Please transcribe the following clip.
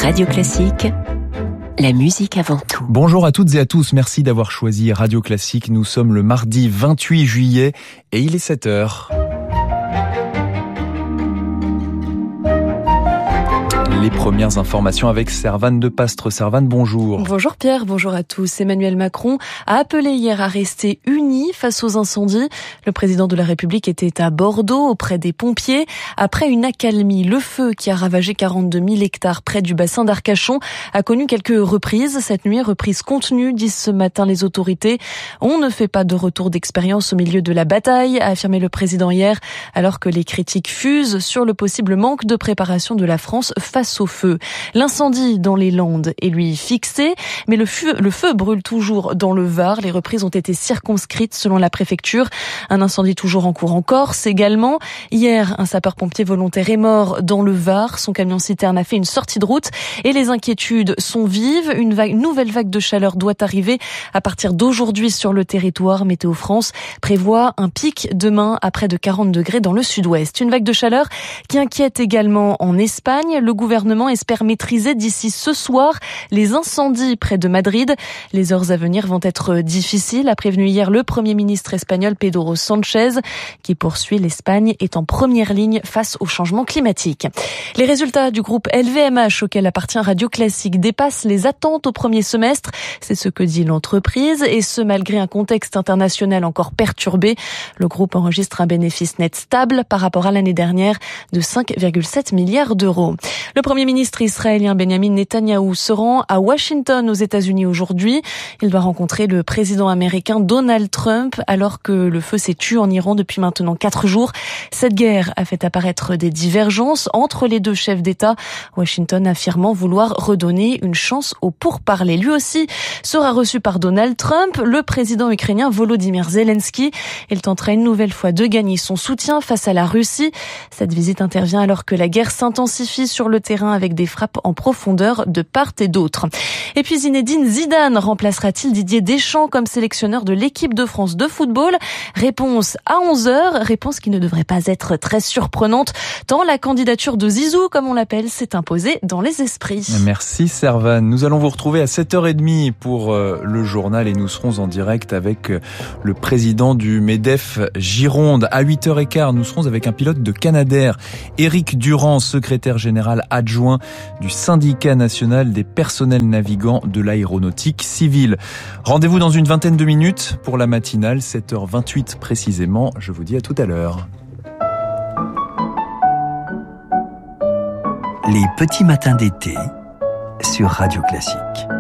Radio Classique, la musique avant tout. Bonjour à toutes et à tous, merci d'avoir choisi Radio Classique. Nous sommes le mardi 28 juillet et il est 7h. Les premières informations avec Servane de Pastre. Servane, bonjour. Bonjour Pierre, bonjour à tous. Emmanuel Macron a appelé hier à rester unis face aux incendies. Le président de la République était à Bordeaux auprès des pompiers. Après une accalmie, le feu qui a ravagé 42 000 hectares près du bassin d'Arcachon a connu quelques reprises. Cette nuit, reprise contenue, disent ce matin les autorités. On ne fait pas de retour d'expérience au milieu de la bataille, a affirmé le président hier, alors que les critiques fusent sur le possible manque de préparation de la France face au feu. L'incendie dans les Landes est lui fixé, mais le feu brûle toujours dans le Var. Les reprises ont été circonscrites selon la préfecture. Un incendie toujours en cours en Corse également. Hier, un sapeur-pompier volontaire est mort dans le Var. Son camion-citerne a fait une sortie de route et les inquiétudes sont vives. Une nouvelle vague de chaleur doit arriver à partir d'aujourd'hui sur le territoire. Météo France prévoit un pic demain à près de 40 degrés dans le sud-ouest. Une vague de chaleur qui inquiète également en Espagne. Le gouvernement espère maîtriser d'ici ce soir les incendies près de Madrid. Les heures à venir vont être difficiles, a prévenu hier le Premier ministre espagnol Pedro Sánchez, qui poursuit: l'Espagne est en première ligne face au changement climatique. Les résultats du groupe LVMH auquel appartient Radio Classique dépassent les attentes au premier semestre. C'est ce que dit l'entreprise, et ce malgré un contexte international encore perturbé. Le groupe enregistre un bénéfice net stable par rapport à l'année dernière de 5,7 milliards d'euros. Le Premier ministre israélien Benjamin Netanyahou se rend à Washington aux États-Unis aujourd'hui. Il va rencontrer le président américain Donald Trump alors que le feu s'est tué en Iran depuis maintenant 4 jours. Cette guerre a fait apparaître des divergences entre les deux chefs d'État, Washington affirmant vouloir redonner une chance aux pourparlers. Lui aussi sera reçu par Donald Trump. Le président ukrainien Volodymyr Zelensky, il tentera une nouvelle fois de gagner son soutien face à la Russie. Cette visite intervient alors que la guerre s'intensifie sur le terrain avec des frappes en profondeur de part et d'autre. Et puis Zinedine Zidane remplacera-t-il Didier Deschamps comme sélectionneur de l'équipe de France de football? Réponse à 11h, réponse qui ne devrait pas être très surprenante tant la candidature de Zizou, comme on l'appelle, s'est imposée dans les esprits. Merci Servane. Nous allons vous retrouver à 7h30 pour le journal et nous serons en direct avec le président du MEDEF Gironde. À 8h15, nous serons avec un pilote de Canadair, Éric Durand, secrétaire général adjoint du syndicat national des personnels navigants de l'aéronautique civile. Rendez-vous dans une vingtaine de minutes pour la matinale, 7h28 précisément. Je vous dis à tout à l'heure. Les petits matins d'été sur Radio Classique.